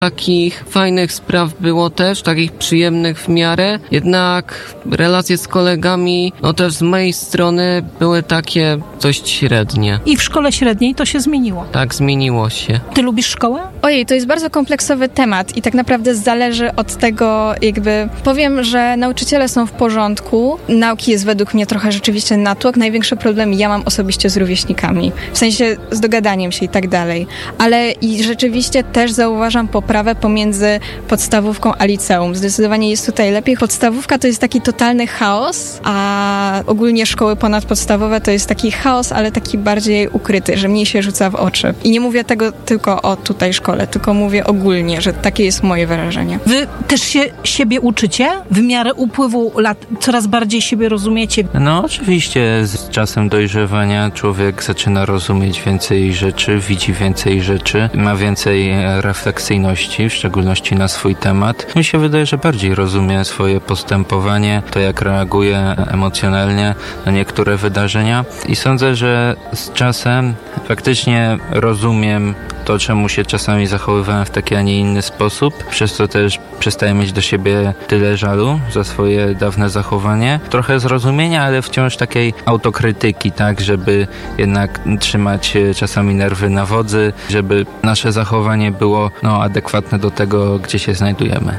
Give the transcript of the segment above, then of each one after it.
Takich fajnych spraw było też, takich przyjemnych w miarę, jednak relacje z kolegami, też z mojej strony były takie dość średnie. I w szkole średniej to się zmieniło? Tak, zmieniło się. Ty lubisz szkołę? Ojej, to jest bardzo kompleksowy temat i tak naprawdę zależy od tego, powiem, że nauczyciele są w porządku, nauki jest według mnie trochę rzeczywiście natłok, największy problem ja mam osobiście z rówieśnikami, w sensie z dogadaniem się i tak dalej, ale i rzeczywiście też zauważam poprawę pomiędzy podstawówką a liceum. Zdecydowanie jest tutaj lepiej. Podstawówka to jest taki totalny chaos, a ogólnie szkoły ponadpodstawowe to jest taki chaos, ale taki bardziej ukryty, że mniej się rzuca w oczy. I nie mówię tego tylko o tutaj szkole, tylko mówię ogólnie, że takie jest moje wrażenie. Wy też się siebie uczycie? W miarę upływu lat coraz bardziej siebie rozumiecie? No oczywiście z czasem dojrzewania człowiek zaczyna rozumieć więcej rzeczy, widzi więcej rzeczy, ma więcej refleksyjności, w szczególności na swój temat. Mi się wydaje, że bardziej rozumie swoje postępowanie, to jak reaguje emocjonalnie na niektóre wydarzenia i sądzę, że z czasem faktycznie rozumiem to, czemu się czasami zachowywałem w taki, a nie inny sposób. Przez to też przestaję mieć do siebie tyle żalu za swoje dawne zachowanie. Trochę zrozumienia, ale wciąż takiej autokrytyki, tak, żeby jednak trzymać czasami nerwy na wodzy, żeby nasze zachowanie było adekwatne do tego, gdzie się znajdujemy.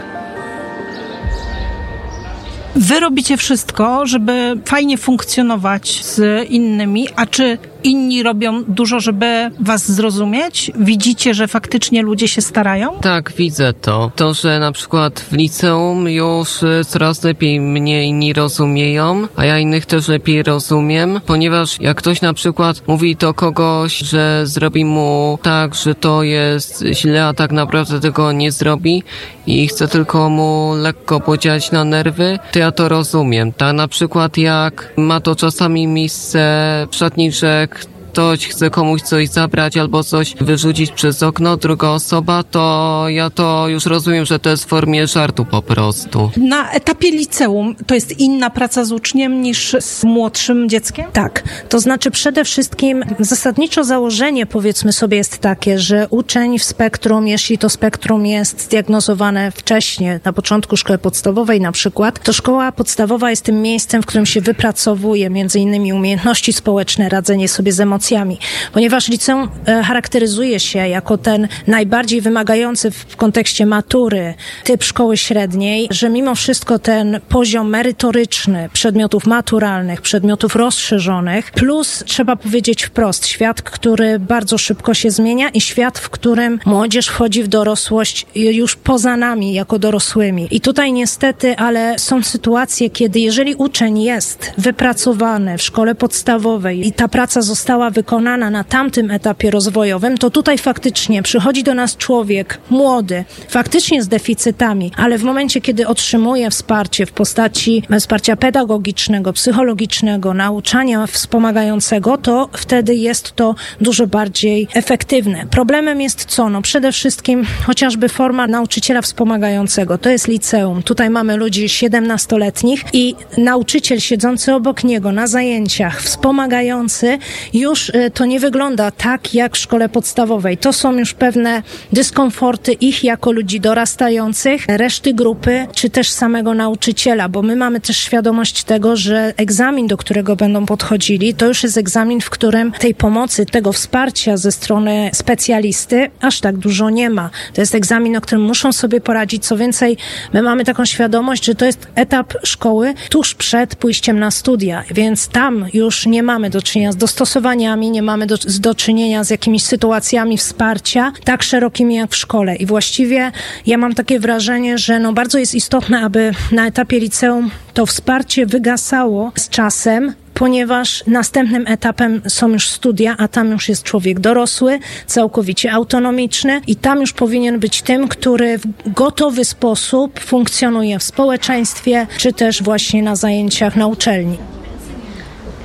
Wy robicie wszystko, żeby fajnie funkcjonować z innymi, a czy inni robią dużo, żeby was zrozumieć? Widzicie, że faktycznie ludzie się starają? Tak, widzę to. To, że na przykład w liceum już coraz lepiej mnie inni rozumieją, a ja innych też lepiej rozumiem, ponieważ jak ktoś na przykład mówi do kogoś, że zrobi mu tak, że to jest źle, a tak naprawdę tego nie zrobi i chce tylko mu lekko podziałać na nerwy, to ja to rozumiem. Tak na przykład jak ma to czasami miejsce w szatni, że ktoś chce komuś coś zabrać albo coś wyrzucić przez okno, druga osoba, to ja to już rozumiem, że to jest w formie żartu po prostu. Na etapie liceum to jest inna praca z uczniem niż z młodszym dzieckiem? Tak, to znaczy przede wszystkim zasadniczo założenie, powiedzmy sobie, jest takie, że uczeń w spektrum, jeśli to spektrum jest zdiagnozowane wcześniej, na początku szkoły podstawowej na przykład, to szkoła podstawowa jest tym miejscem, w którym się wypracowuje między innymi umiejętności społeczne, radzenie sobie z emocjami, ponieważ liceum charakteryzuje się jako ten najbardziej wymagający w kontekście matury typ szkoły średniej, że mimo wszystko ten poziom merytoryczny przedmiotów maturalnych, przedmiotów rozszerzonych, plus trzeba powiedzieć wprost, świat, który bardzo szybko się zmienia i świat, w którym młodzież wchodzi w dorosłość już poza nami jako dorosłymi. I tutaj niestety, ale są sytuacje, kiedy jeżeli uczeń jest wypracowany w szkole podstawowej i ta praca została wykonana na tamtym etapie rozwojowym, to tutaj faktycznie przychodzi do nas człowiek młody, faktycznie z deficytami, ale w momencie, kiedy otrzymuje wsparcie w postaci wsparcia pedagogicznego, psychologicznego, nauczania wspomagającego, to wtedy jest to dużo bardziej efektywne. Problemem jest co? No przede wszystkim chociażby forma nauczyciela wspomagającego. To jest liceum. Tutaj mamy ludzi 17-letnich i nauczyciel siedzący obok niego na zajęciach wspomagający już to nie wygląda tak jak w szkole podstawowej. To są już pewne dyskomforty ich jako ludzi dorastających, reszty grupy, czy też samego nauczyciela, bo my mamy też świadomość tego, że egzamin, do którego będą podchodzili, to już jest egzamin, w którym tej pomocy, tego wsparcia ze strony specjalisty aż tak dużo nie ma. To jest egzamin, o którym muszą sobie poradzić. Co więcej, my mamy taką świadomość, że to jest etap szkoły tuż przed pójściem na studia, więc tam już nie mamy do czynienia z dostosowaniami, nie mamy do czynienia z jakimiś sytuacjami wsparcia tak szerokimi jak w szkole. I właściwie ja mam takie wrażenie, że bardzo jest istotne, aby na etapie liceum to wsparcie wygasało z czasem, ponieważ następnym etapem są już studia, a tam już jest człowiek dorosły, całkowicie autonomiczny i tam już powinien być tym, który w gotowy sposób funkcjonuje w społeczeństwie, czy też właśnie na zajęciach na uczelni.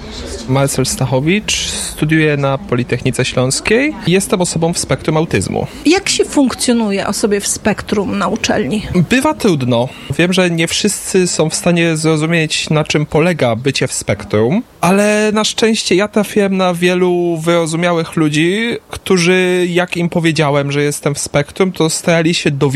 Marcel Stachowicz, studiuję na Politechnice Śląskiej. Jestem osobą w spektrum autyzmu. Jak się funkcjonuje osobie w spektrum na uczelni? Bywa trudno. Wiem, że nie wszyscy są w stanie zrozumieć, na czym polega bycie w spektrum, ale na szczęście ja trafiłem na wielu wyrozumiałych ludzi, którzy, jak im powiedziałem, że jestem w spektrum, to starali się dowiedzieć